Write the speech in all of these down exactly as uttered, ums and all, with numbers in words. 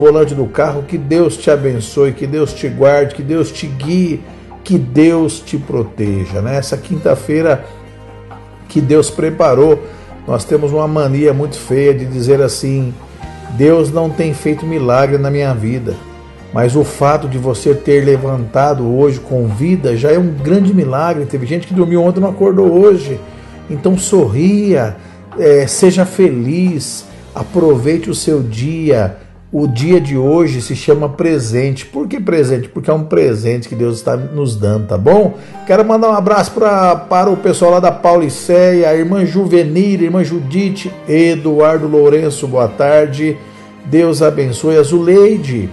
volante do carro, que Deus te abençoe, que Deus te guarde, que Deus te guie, que Deus te proteja. Nessa quinta-feira que Deus preparou, nós temos uma mania muito feia de dizer assim: Deus não tem feito milagre na minha vida, mas o fato de você ter levantado hoje com vida já é um grande milagre. Teve gente que dormiu ontem e não acordou hoje. Então sorria, é, seja feliz, aproveite o seu dia. O dia de hoje se chama presente. Por que presente? Porque é um presente que Deus está nos dando, tá bom? Quero mandar um abraço pra, para o pessoal lá da Pauliceia, a irmã Juvenira, a irmã Judite, Eduardo Lourenço, boa tarde. Deus abençoe. A Zuleide,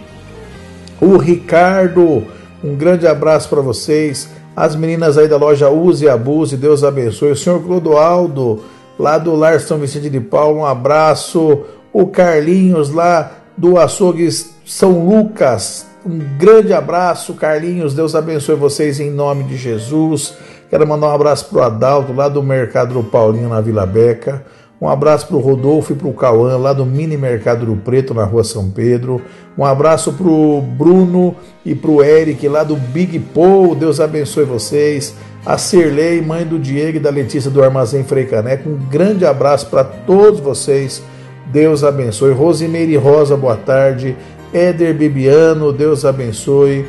o Ricardo, um grande abraço para vocês. As meninas aí da loja Use e Abuse, Deus abençoe. O senhor Clodoaldo, lá do Lar São Vicente de Paulo, um abraço. O Carlinhos, lá do Açougue São Lucas, um grande abraço, Carlinhos, Deus abençoe vocês em nome de Jesus. Quero mandar um abraço para o Adalto, lá do Mercado do Paulinho, na Vila Beca. Um abraço para o Rodolfo e para o Cauã, lá do Mini Mercado do Preto, na Rua São Pedro. Um abraço para o Bruno e para o Eric, lá do Big Paul, Deus abençoe vocês. A Cirlei, mãe do Diego e da Letícia do Armazém Frei Caneca, um grande abraço para todos vocês. Deus abençoe. Rosimeire Rosa, boa tarde. Éder Bibiano, Deus abençoe.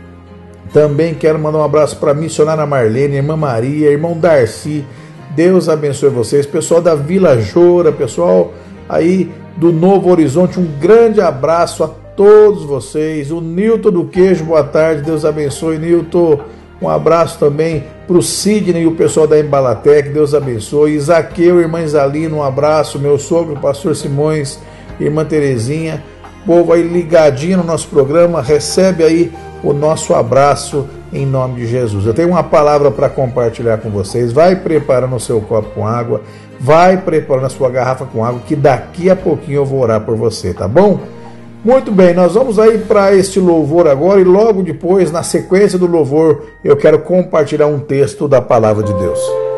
Também quero mandar um abraço para a missionária Marlene, irmã Maria, irmão Darcy, Deus abençoe vocês. Pessoal da Vila Joura, pessoal aí do Novo Horizonte, um grande abraço a todos vocês. O Nilton do Queijo, boa tarde, Deus abençoe, Nilton. Um abraço também para o Sidney e o pessoal da Embalatec, Deus abençoe. Isaqueu, irmã Isalina, um abraço. Meu sogro, pastor Simões, irmã Terezinha. Povo aí ligadinho no nosso programa, recebe aí o nosso abraço em nome de Jesus. Eu tenho uma palavra para compartilhar com vocês. Vai preparando o seu copo com água, vai preparando a sua garrafa com água, que daqui a pouquinho eu vou orar por você, tá bom? Muito bem, nós vamos aí para este louvor agora e logo depois, na sequência do louvor, eu quero compartilhar um texto da Palavra de Deus.